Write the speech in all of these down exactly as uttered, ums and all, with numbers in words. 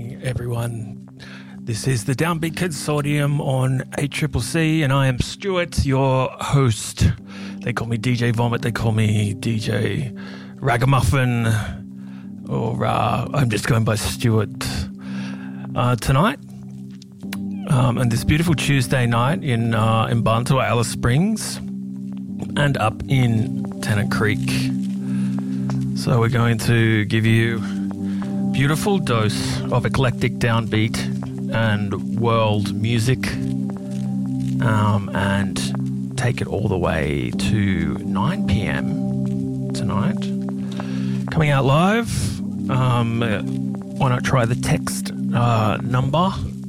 morning, everyone. This is the Downbeat Consortium on A C C C, and I am Stuart, your host. They call me D J Vomit, they call me D J Ragamuffin, or uh, I'm just going by Stuart. Uh, tonight, um, and this beautiful Tuesday night in uh, in Barntua, Alice Springs, and up in Tennant Creek. So we're going to give you a beautiful dose of eclectic downbeat and world music, um, and take it all the way to nine p.m. tonight. Coming out live, um, why not try the text uh, number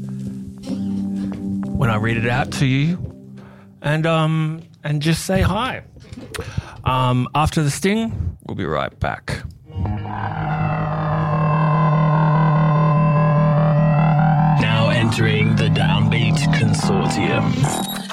when I read it out to you, and um, and just say hi. Um, after the sting, we'll be right back. Now entering the Downbeat Consortium.